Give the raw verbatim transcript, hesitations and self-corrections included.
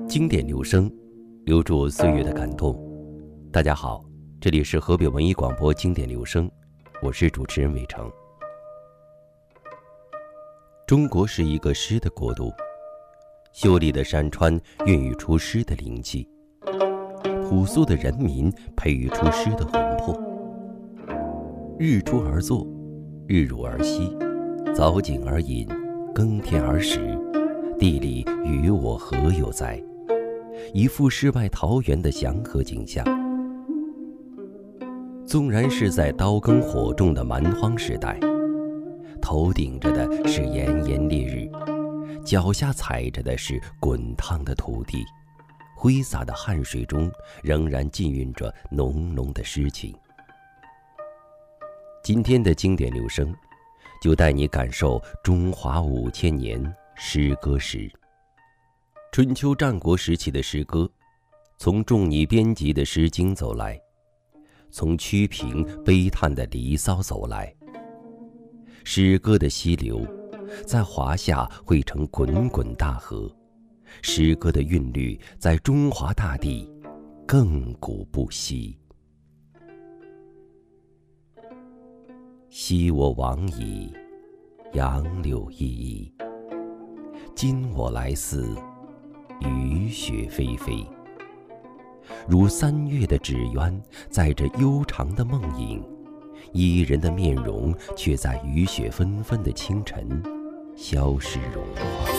经典留声，留住岁月的感动。大家好，这里是河北文艺广播经典留声，我是主持人伟成。中国是一个诗的国度，秀丽的山川孕育出诗的灵气，朴素的人民培育出诗的魂魄。日出而作，日入而息，早景而饮，耕田而食，地里与我何有哉？一幅世外桃源的祥和景象。纵然是在刀耕火种的蛮荒时代，头顶着的是炎炎烈日，脚下踩着的是滚烫的土地，挥洒的汗水中仍然浸蕴着浓浓的诗情。今天的经典留声，就带你感受中华五千年诗歌史。春秋战国时期的诗歌，从仲尼编辑的《诗经》走来，从屈平悲叹的《离骚》走来。诗歌的溪流，在华夏汇成滚滚大河，诗歌的韵律在中华大地亘古不息。昔我往矣，杨柳依依，今我来思，雨雪霏霏。如三月的纸鸢，载着悠长的梦影，伊人的面容却在雨雪纷纷的清晨消失融化。